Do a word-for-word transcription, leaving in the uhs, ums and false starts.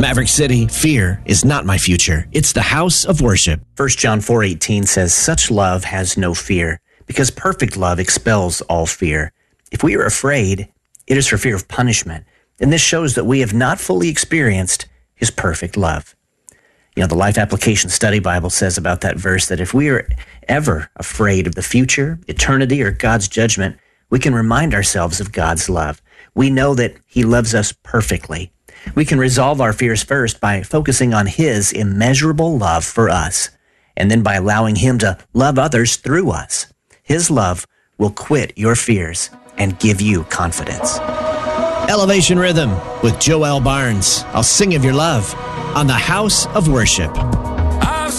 Maverick City, fear is not my future. It's the house of worship. First John four eighteen says, such love has no fear, because perfect love expels all fear. If we are afraid, it is for fear of punishment. And this shows that we have not fully experienced his perfect love. You know, the Life Application Study Bible says about that verse that if we are ever afraid of the future, eternity, or God's judgment, we can remind ourselves of God's love. We know that he loves us perfectly. We can resolve our fears first by focusing on his immeasurable love for us, and then by allowing him to love others through us. His love will quit your fears and give you confidence. Elevation Rhythm with Joel Barnes. I'll sing of your love on the House of Worship.